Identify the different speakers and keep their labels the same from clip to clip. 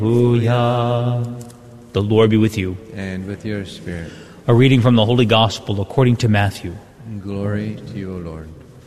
Speaker 1: Hallelujah. The Lord be with you.
Speaker 2: And with your spirit.
Speaker 1: A reading from the Holy Gospel according to Matthew.
Speaker 2: Glory to you, O Lord.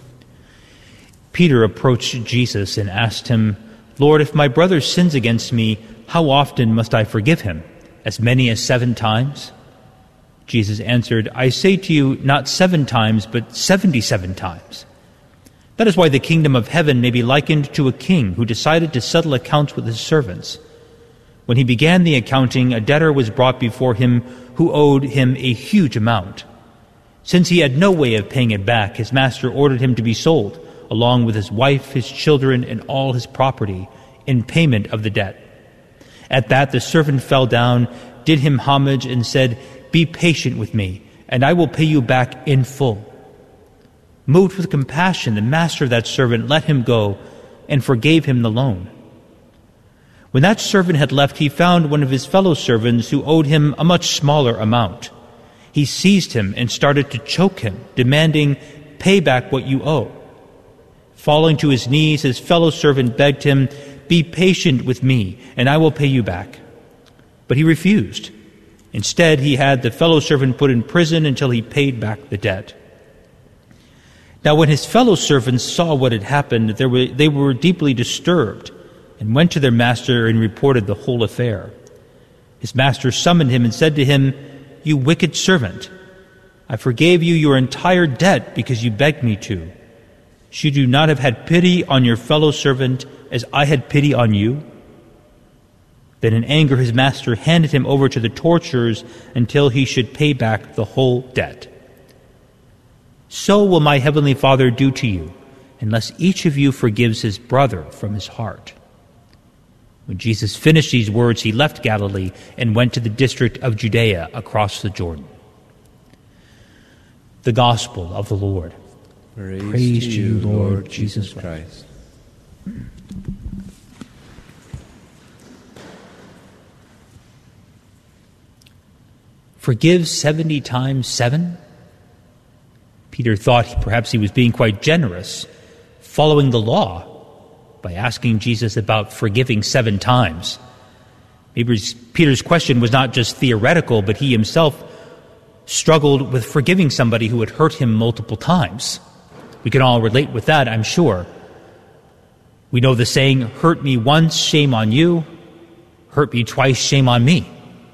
Speaker 1: Peter approached Jesus and asked him, "Lord, if my brother sins against me, how often must I forgive him? As many as 7 times?" Jesus answered, "I say to you, not 7 times, but 77 times. That is why the kingdom of heaven may be likened to a king who decided to settle accounts with his servants. When he began the accounting, a debtor was brought before him who owed him a huge amount. Since he had no way of paying it back, his master ordered him to be sold, along with his wife, his children, and all his property, in payment of the debt. At that the servant fell down, did him homage, and said, 'Be patient with me, and I will pay you back in full.' Moved with compassion, the master of that servant let him go and forgave him the loan. When that servant had left, he found one of his fellow servants who owed him a much smaller amount. He seized him and started to choke him, demanding, 'Pay back what you owe.' Falling to his knees, his fellow servant begged him, 'Be patient with me, and I will pay you back.' But he refused. Instead, he had the fellow servant put in prison until he paid back the debt. Now when his fellow servants saw what had happened, they were deeply disturbed, and went to their master and reported the whole affair. His master summoned him and said to him, 'You wicked servant, I forgave you your entire debt because you begged me to. Should you not have had pity on your fellow servant as I had pity on you?' Then in anger his master handed him over to the torturers until he should pay back the whole debt. So will my heavenly Father do to you, unless each of you forgives his brother from his heart." When Jesus finished these words, he left Galilee and went to the district of Judea across the Jordan. The Gospel of the Lord.
Speaker 2: Praise to you, Lord Jesus Christ.
Speaker 1: Forgive 70 times 7? Peter thought perhaps he was being quite generous, following the law, by asking Jesus about forgiving 7 times. Maybe Peter's question was not just theoretical, but he himself struggled with forgiving somebody who had hurt him multiple times. We can all relate with that, I'm sure. We know the saying, "Hurt me once, shame on you. Hurt me twice, shame on me."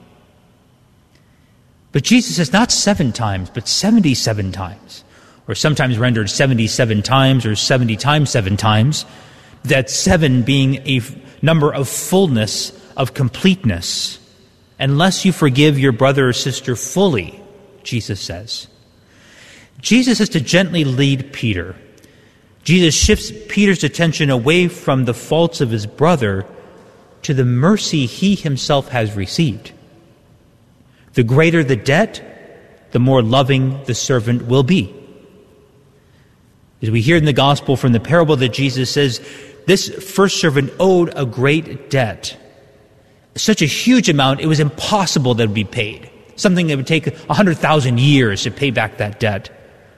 Speaker 1: But Jesus says not 7 times, but 77 times, or sometimes rendered 77 times or 70 times 7 times. That 7 being a number of fullness, of completeness. Unless you forgive your brother or sister fully, Jesus says. Jesus has to gently lead Peter. Jesus shifts Peter's attention away from the faults of his brother to the mercy he himself has received. The greater the debt, the more loving the servant will be. As we hear in the gospel from the parable that Jesus says, this first servant owed a great debt. Such a huge amount, it was impossible that it would be paid. Something that would take 100,000 years to pay back that debt.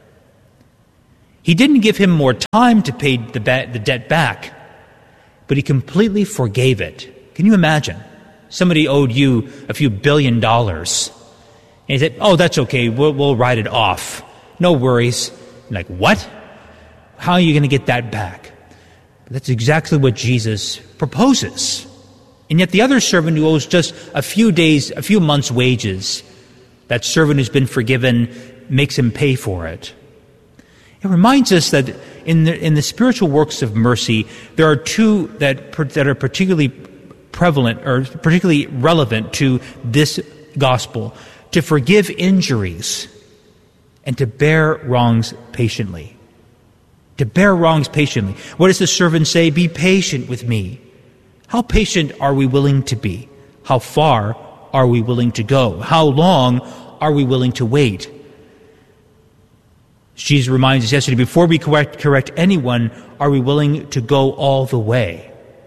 Speaker 1: He didn't give him more time to pay the debt back, but he completely forgave it. Can you imagine? Somebody owed you a few $1 billion. And he said, "Oh, that's okay, we'll write it off. No worries." You're like, what? How are you going to get that back? But that's exactly what Jesus proposes. And yet the other servant who owes just a few days, a few months' wages, that servant who's been forgiven makes him pay for it. It reminds us that in the spiritual works of mercy, there are 2 that are particularly prevalent or particularly relevant to this gospel: to forgive injuries and to bear wrongs patiently. To bear wrongs patiently. What does the servant say? "Be patient with me." How patient are we willing to be? How far are we willing to go? How long are we willing to wait? Jesus reminds us yesterday, before we correct anyone, are we willing to go all the way?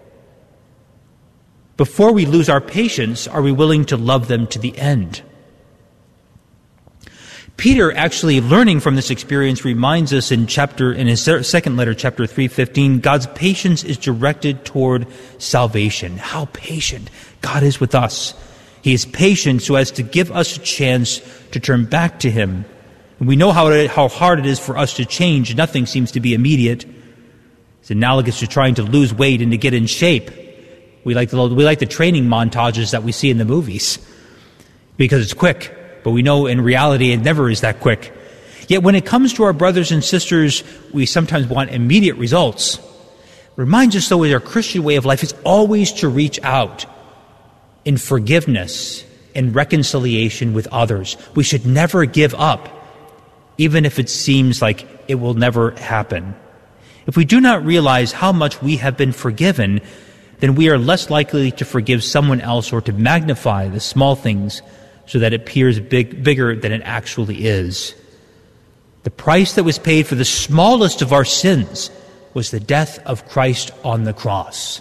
Speaker 1: Before we lose our patience, are we willing to love them to the end? Peter, actually learning from this experience, reminds us in his second letter, chapter 3:15, God's patience is directed toward salvation. How patient God is with us. He is patient so as to give us a chance to turn back to Him. And we know how hard it is for us to change. Nothing seems to be immediate. It's analogous to trying to lose weight and to get in shape. We like the training montages that we see in the movies because it's quick. But we know in reality it never is that quick. Yet when it comes to our brothers and sisters, we sometimes want immediate results. It reminds us, though, that our Christian way of life is always to reach out in forgiveness and reconciliation with others. We should never give up, even if it seems like it will never happen. If we do not realize how much we have been forgiven, then we are less likely to forgive someone else or to magnify the small things so that it appears bigger than it actually is. The price that was paid for the smallest of our sins was the death of Christ on the cross.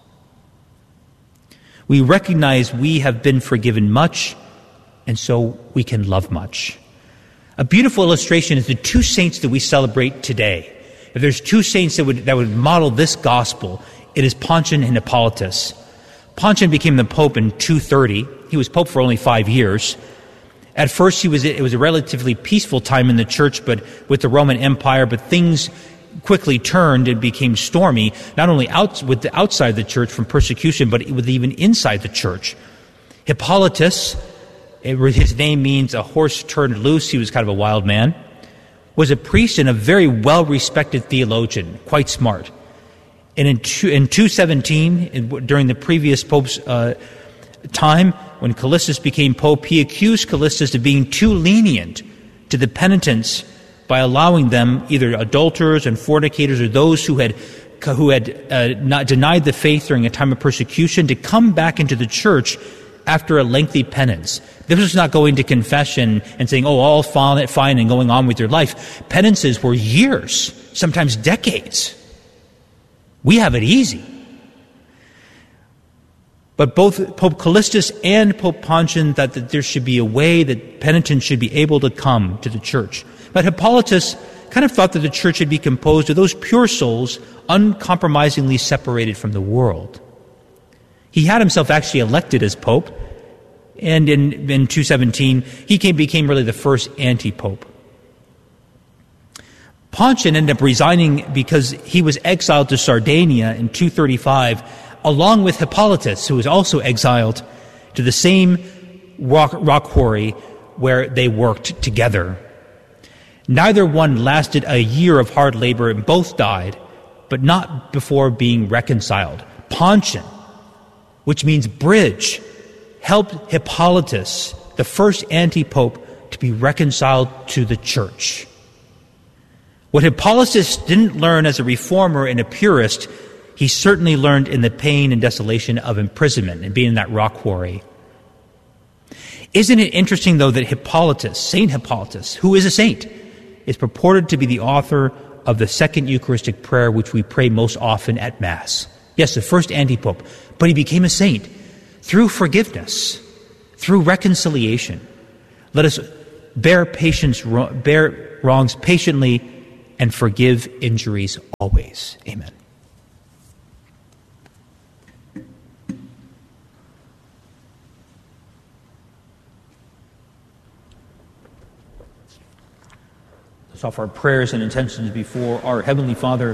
Speaker 1: We recognize we have been forgiven much, and so we can love much. A beautiful illustration is the two saints that we celebrate today. If there's two saints that would model this gospel, it is Pontian and Hippolytus. Pontian became the Pope in 230. He was Pope for only 5 years. At first, it was a relatively peaceful time in the church, but with the Roman Empire, but things quickly turned and became stormy, not only outside the church from persecution, but with even inside the church. Hippolytus, his name means a horse turned loose. He was kind of a wild man, was a priest and a very well-respected theologian, quite smart. And in 217, during the previous pope's time, when Callistus became pope, he accused Callistus of being too lenient to the penitents by allowing them, either adulterers and fornicators or those who had not denied the faith during a time of persecution, to come back into the church after a lengthy penance. This was not going to confession and saying, "Oh, all fine," and going on with your life. Penances were years, sometimes decades. We have it easy. But both Pope Callistus and Pope Pontian thought that there should be a way that penitents should be able to come to the church. But Hippolytus kind of thought that the church should be composed of those pure souls uncompromisingly separated from the world. He had himself actually elected as pope, and in 217, he became really the first anti-pope. Pontian ended up resigning because he was exiled to Sardinia in 235, along with Hippolytus, who was also exiled to the same rock quarry where they worked together. Neither one lasted a year of hard labor, and both died, but not before being reconciled. Pontian, which means bridge, helped Hippolytus, the first anti-pope, to be reconciled to the church. What Hippolytus didn't learn as a reformer and a purist, he certainly learned in the pain and desolation of imprisonment and being in that rock quarry. Isn't it interesting, though, that Hippolytus, Saint Hippolytus, who is a saint, is purported to be the author of the second Eucharistic prayer, which we pray most often at Mass. Yes, the first anti-pope, but he became a saint through forgiveness, through reconciliation. Let us bear wrongs patiently and forgive injuries always. Amen. Let's offer our prayers and intentions before our Heavenly Father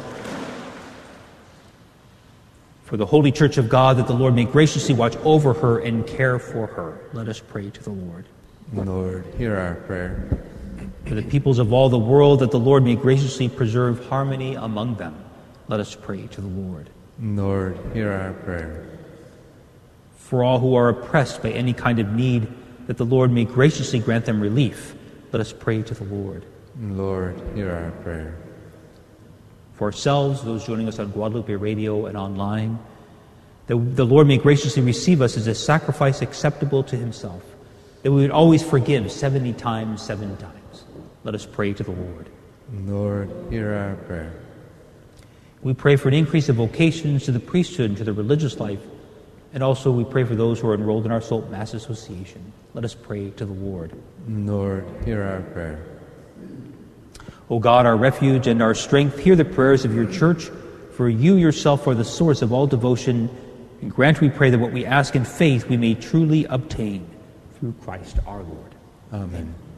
Speaker 1: for the Holy Church of God, that the Lord may graciously watch over her and care for her. Let us pray to the Lord.
Speaker 2: Lord, hear our prayer.
Speaker 1: For the peoples of all the world, that the Lord may graciously preserve harmony among them. Let us pray to the Lord.
Speaker 2: Lord, hear our prayer.
Speaker 1: For all who are oppressed by any kind of need, that the Lord may graciously grant them relief. Let us pray to the Lord.
Speaker 2: Lord, hear our prayer.
Speaker 1: For ourselves, those joining us on Guadalupe Radio and online, that the Lord may graciously receive us as a sacrifice acceptable to himself, that we would always forgive 70 times, 7 times. Let us pray to the Lord.
Speaker 2: Lord, hear our prayer.
Speaker 1: We pray for an increase of vocations to the priesthood and to the religious life, And also we pray for those who are enrolled in our Salt Mass Association. Let us pray to the Lord.
Speaker 2: Lord, hear our prayer.
Speaker 1: O God, our refuge and our strength, hear the prayers of your church, for you yourself are the source of all devotion, and grant, we pray, that what we ask in faith we may truly obtain through Christ our Lord.
Speaker 2: Amen.